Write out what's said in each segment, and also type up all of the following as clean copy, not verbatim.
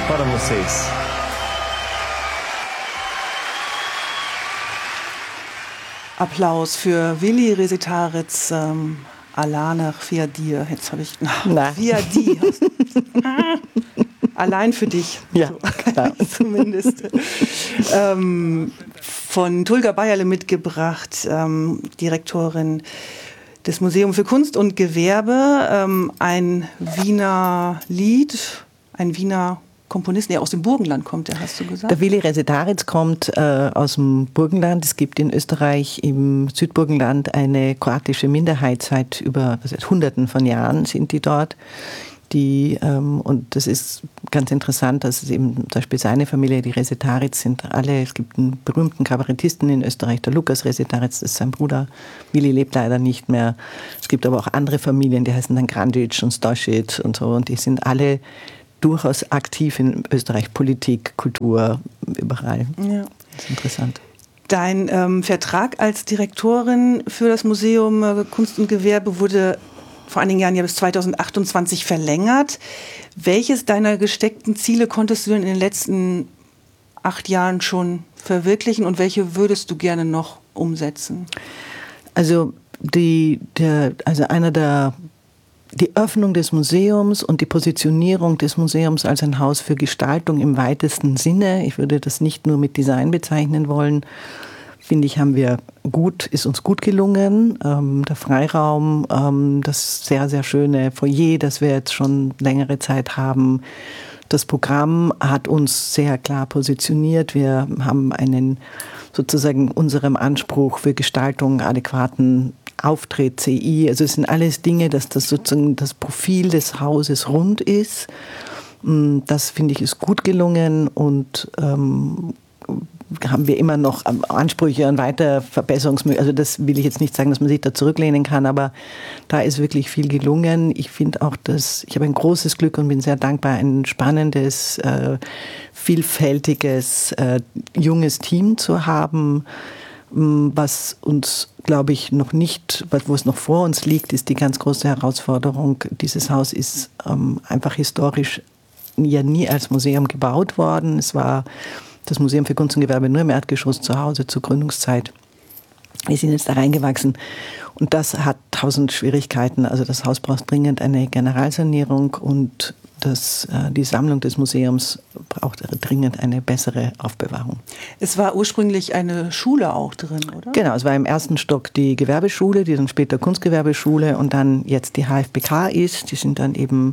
para vocês. Applaus für Willi Resetaritz, Alana Fiadir. Jetzt habe ich... Fiadir. Allein für dich. Ja, klar. Zumindest. Von Tulga Bayerle mitgebracht, Direktorin des Museums für Kunst und Gewerbe. Ein Wiener Lied, ein Wiener Komponist, der aus dem Burgenland kommt, hast du gesagt? Der Willi Resetaritz kommt aus dem Burgenland. Es gibt in Österreich im Südburgenland eine kroatische Minderheit seit Hunderten von Jahren sind die dort. Und das ist ganz interessant, dass es eben zum Beispiel seine Familie, die Resetaritz sind alle, es gibt einen berühmten Kabarettisten in Österreich, der Lukas Resetaritz, das ist sein Bruder. Willi lebt leider nicht mehr. Es gibt aber auch andere Familien, die heißen dann Grandic und Stosic und so, und die sind alle durchaus aktiv in Österreich, Politik, Kultur, überall. Ja. Das ist interessant. Dein Vertrag als Direktorin für das Museum Kunst und Gewerbe wurde vor einigen Jahren ja bis 2028 verlängert. Welches deiner gesteckten Ziele konntest du denn in den letzten 8 Jahren schon verwirklichen und welche würdest du gerne noch umsetzen? Also die Öffnung des Museums und die Positionierung des Museums als ein Haus für Gestaltung im weitesten Sinne. Ich würde das nicht nur mit Design bezeichnen wollen. Finde ich, ist uns gut gelungen. Der Freiraum, das sehr, sehr schöne Foyer, das wir jetzt schon längere Zeit haben. Das Programm hat uns sehr klar positioniert. Wir haben sozusagen unserem Anspruch für Gestaltung adäquaten Auftritt, CI. Also es sind alles Dinge, dass das sozusagen das Profil des Hauses rund ist. Das, finde ich, ist gut gelungen und haben wir immer noch Ansprüche und weiter Verbesserungsmöglichkeiten. Also das will ich jetzt nicht sagen, dass man sich da zurücklehnen kann, aber da ist wirklich viel gelungen. Ich finde auch, ich habe ein großes Glück und bin sehr dankbar, ein spannendes, vielfältiges, junges Team zu haben. Was uns, glaube ich, wo es noch vor uns liegt, ist die ganz große Herausforderung. Dieses Haus ist einfach historisch ja nie als Museum gebaut worden. Es war das Museum für Kunst und Gewerbe nur im Erdgeschoss zu Hause zur Gründungszeit. Wir sind jetzt da reingewachsen und das hat 1000 Schwierigkeiten. Also das Haus braucht dringend eine Generalsanierung und die Sammlung des Museums braucht dringend eine bessere Aufbewahrung. Es war ursprünglich eine Schule auch drin, oder? Genau, es war im ersten Stock die Gewerbeschule, die dann später Kunstgewerbeschule und dann jetzt die HFBK ist. Die sind dann eben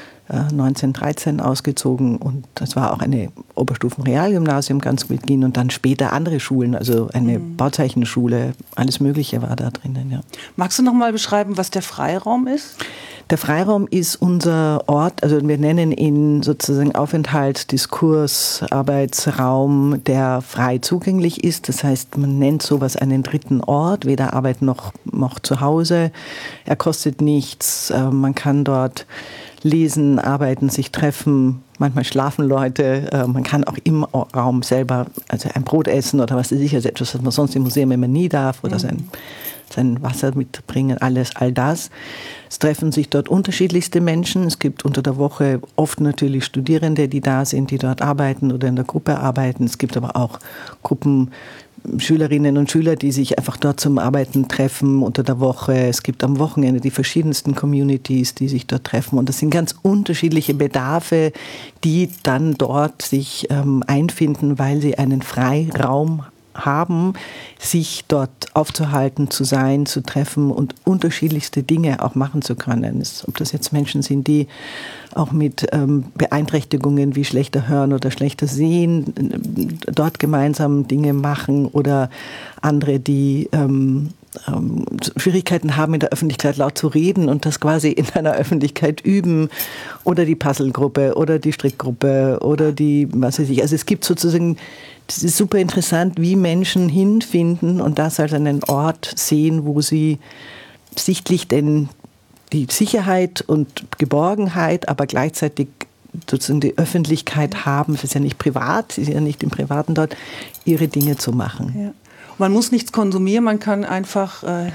1913 ausgezogen und das war auch eine Oberstufenrealgymnasium ganz zu Beginn und dann später andere Schulen, also eine Bauzeichenschule, alles Mögliche war da drinnen. Ja. Magst du noch mal beschreiben, was der Freiraum ist? Der Freiraum ist unser Ort, also wir nennen ihn sozusagen Aufenthalt, Diskurs, Arbeitsraum, der frei zugänglich ist. Das heißt, man nennt sowas einen dritten Ort, weder Arbeit noch zu Hause. Er kostet nichts, man kann dort lesen, arbeiten, sich treffen, manchmal schlafen Leute, man kann auch im Raum selber also ein Brot essen oder was weiß ich, also etwas, was man sonst im Museum immer nie darf oder sein Wasser mitbringen, all das. Es treffen sich dort unterschiedlichste Menschen. Es gibt unter der Woche oft natürlich Studierende, die da sind, die dort arbeiten oder in der Gruppe arbeiten. Es gibt aber auch Gruppen, Schülerinnen und Schüler, die sich einfach dort zum Arbeiten treffen unter der Woche. Es gibt am Wochenende die verschiedensten Communities, die sich dort treffen. Und das sind ganz unterschiedliche Bedarfe, die dann dort sich einfinden, weil sie einen Freiraum haben, sich dort aufzuhalten, zu sein, zu treffen und unterschiedlichste Dinge auch machen zu können. Ob das jetzt Menschen sind, die auch mit Beeinträchtigungen wie schlechter Hören oder schlechter Sehen dort gemeinsam Dinge machen oder andere, die Schwierigkeiten haben, in der Öffentlichkeit laut zu reden und das quasi in einer Öffentlichkeit üben oder die Puzzlegruppe oder die Strickgruppe oder die, was weiß ich. Also es gibt sozusagen, das ist super interessant, wie Menschen hinfinden und das als einen Ort sehen, wo sie sichtlich denn die Sicherheit und Geborgenheit, aber gleichzeitig sozusagen die Öffentlichkeit haben, es ist ja nicht privat, sie sind ja nicht im Privaten dort, ihre Dinge zu machen. Ja. Man muss nichts konsumieren, man kann einfach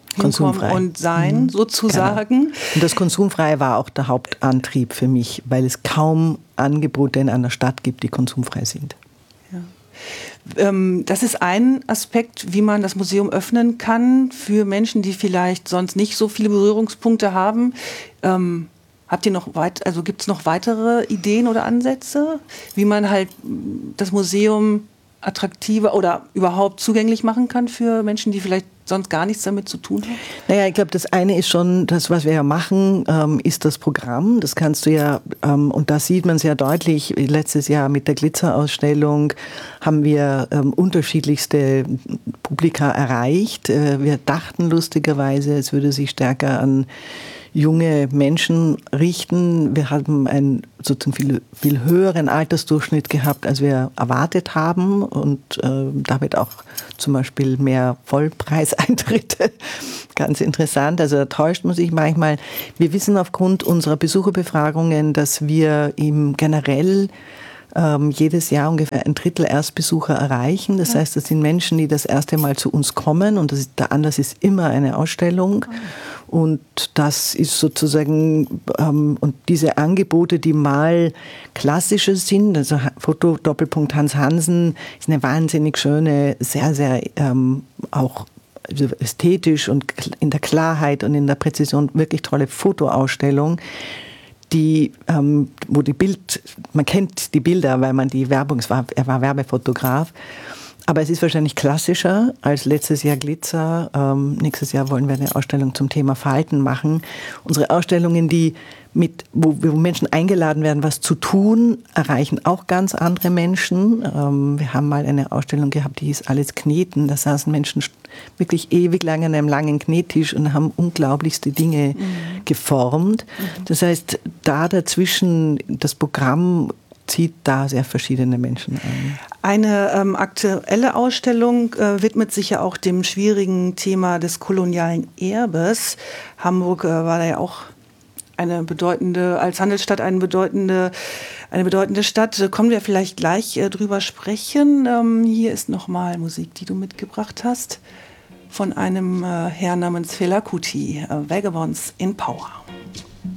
Konsumfrei. Und sein, sozusagen. Genau. Und das Konsumfreie war auch der Hauptantrieb für mich, weil es kaum Angebote in einer Stadt gibt, die konsumfrei sind. Ja. Das ist ein Aspekt, wie man das Museum öffnen kann für Menschen, die vielleicht sonst nicht so viele Berührungspunkte haben. Habt ihr noch gibt es noch weitere Ideen oder Ansätze, wie man halt das Museum attraktiver oder überhaupt zugänglich machen kann für Menschen, die vielleicht sonst gar nichts damit zu tun haben? Naja, ich glaube, das eine ist schon, das, was wir ja machen, ist das Programm. Das kannst du ja, und da sieht man sehr deutlich, letztes Jahr mit der Glitzerausstellung haben wir unterschiedlichste Publika erreicht. Wir dachten lustigerweise, es würde sich stärker an junge Menschen richten. Wir haben einen sozusagen viel höheren Altersdurchschnitt gehabt, als wir erwartet haben und damit auch zum Beispiel mehr Vollpreiseintritte. Ganz interessant, also da täuscht man sich manchmal. Wir wissen aufgrund unserer Besucherbefragungen, dass wir generell jedes Jahr ungefähr 1/3 Erstbesucher erreichen. Das heißt, das sind Menschen, die das erste Mal zu uns kommen und der Anlass ist immer eine Ausstellung. Und das ist sozusagen, und diese Angebote, die mal klassische sind, also Foto Doppelpunkt Hans Hansen ist eine wahnsinnig schöne, sehr, sehr auch ästhetisch und in der Klarheit und in der Präzision wirklich tolle Fotoausstellung. Wo man kennt die Bilder, weil man die Werbung, er war Werbefotograf, aber es ist wahrscheinlich klassischer als letztes Jahr Glitzer. Nächstes Jahr wollen wir eine Ausstellung zum Thema Verhalten machen. Unsere Ausstellungen, wo Menschen eingeladen werden, was zu tun, erreichen auch ganz andere Menschen. Wir haben mal eine Ausstellung gehabt, die hieß Alles Kneten. Da saßen Menschen wirklich ewig lang an einem langen Knettisch und haben unglaublichste Dinge geformt. Das heißt, da dazwischen das Programm zieht da sehr verschiedene Menschen an. Eine aktuelle Ausstellung widmet sich ja auch dem schwierigen Thema des kolonialen Erbes. Hamburg war da ja auch als Handelsstadt eine bedeutende Stadt. Kommen wir vielleicht gleich drüber sprechen. Hier ist nochmal Musik, die du mitgebracht hast, von einem Herrn namens Fela Kuti, Vagabonds in Power.